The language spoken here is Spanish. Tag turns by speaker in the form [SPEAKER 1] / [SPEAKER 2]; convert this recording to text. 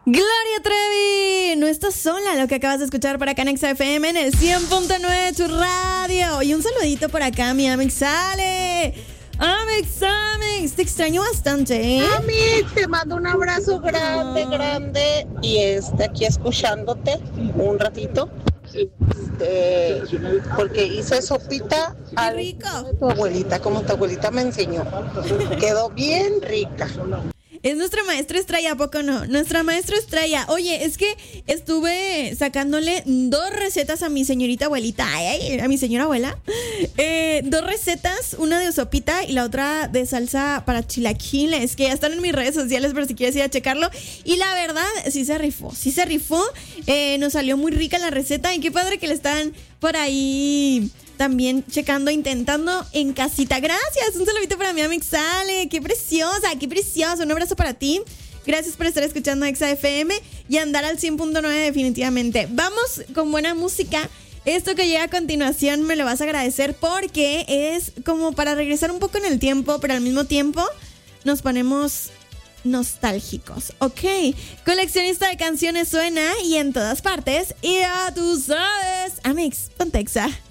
[SPEAKER 1] Gloria Trevi, no estás sola, lo que acabas de escuchar por acá en Exa FM en el 100.9 tu radio. Y un saludito por acá, mi Amix Ale. Amix, te extraño bastante, ¿eh?
[SPEAKER 2] Amix, te mando un abrazo grande. Y aquí escuchándote un ratito. Porque hice sopita
[SPEAKER 1] ¡Qué rico!
[SPEAKER 2] Tu abuelita, como tu abuelita me enseñó. Quedó bien rica.
[SPEAKER 1] Es nuestra maestra Estrella, ¿a poco no? Nuestra maestra Estrella. Oye, es que estuve sacándole 2 recetas a mi señorita abuelita. A mi señora abuela. 2 recetas, una de sopita y la otra de salsa para chilaquiles, que ya están en mis redes sociales por si quieres ir a checarlo. Y la verdad, sí se rifó. Nos salió muy rica la receta y qué padre que le están por ahí también checando, intentando en casita. Gracias, un saludito para mi Amix Ale. Qué preciosa. Un abrazo para ti. Gracias por estar escuchando Exa FM y andar al 100.9 definitivamente. Vamos con buena música. Esto que llega a continuación me lo vas a agradecer porque es como para regresar un poco en el tiempo, pero al mismo tiempo nos ponemos nostálgicos, ¿ok? Coleccionista de canciones suena y en todas partes. Y ya tú sabes, Amix, ponte Exa.